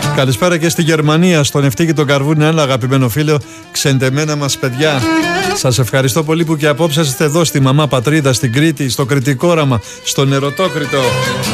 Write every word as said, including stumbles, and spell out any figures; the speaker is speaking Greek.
Καλησπέρα και στη Γερμανία, στον Ευτή και τον Καρβούνι, ένα αγαπημένο φίλο, ξεντεμένα μας παιδιά. Σας ευχαριστώ πολύ που και απόψε είστε εδώ στη μαμά πατρίδα, στην Κρήτη, στο Κρητικόραμα, στο Νεροτόκριτο.